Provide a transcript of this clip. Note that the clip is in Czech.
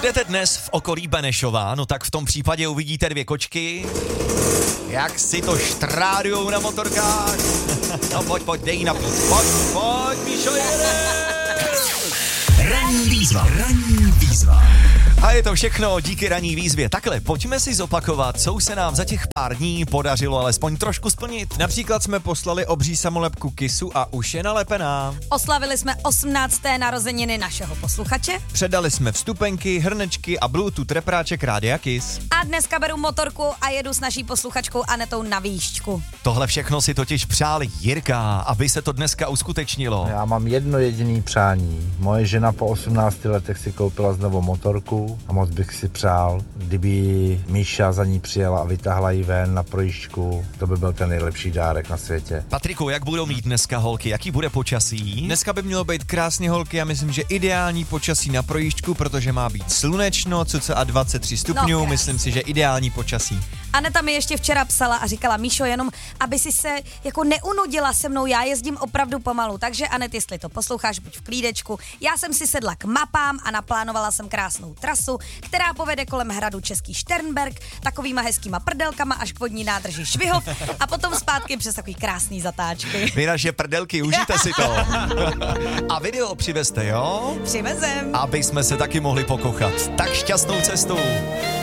Budete dnes v okolí Benešova, no tak v tom případě uvidíte dvě kočky, jak si to štráďujou na motorkách. No pojď, dej jí napít. Pojď, Míšo, jede! Ranní výzva. A je to všechno díky ranní výzvě. Takhle, pojďme si zopakovat, co už se nám za těch pár dní podařilo alespoň trošku splnit. Například jsme poslali obří samolepku Kisu a už je nalepená. Oslavili jsme 18. narozeniny našeho posluchače. Předali jsme vstupenky, hrnečky a Bluetooth repráček Rádia Kiss. A dneska beru motorku a jedu s naší posluchačkou Anetou na výšku. Tohle všechno si totiž přál Jirka, aby se to dneska uskutečnilo. Já mám jedno jediné přání. Moje žena po 18 letech si koupila znovu motorku a moc bych si přál, kdyby Míša za ní přijela a vytáhla ji ven na projížďku. To by byl ten nejlepší dárek na světě. Patriku, jak budou mít dneska holky? Jaký bude počasí? Dneska by mělo být krásně, holky, já myslím, že ideální počasí na projížďku, protože má být slunečno, cca 23 stupňů, No, myslím si, že ideální počasí. Aneta mi ještě včera psala a říkala, Míšo, jenom aby si se jako neunudila se mnou, já jezdím opravdu pomalu, takže Anet, jestli to posloucháš, buď v klídečku. Já jsem si sedla k mapám a naplánovala jsem krásnou trasu, která povede kolem hradu Český Šternberk, takovýma hezkýma prdelkama až k vodní nádrži Švihov a potom zpátky přes takový krásný zatáčky. Vy naše prdelky, užijte si to. A video přivezte, jo? Přivezem. Aby jsme se taky mohli pokochat. Tak šťastnou cestu.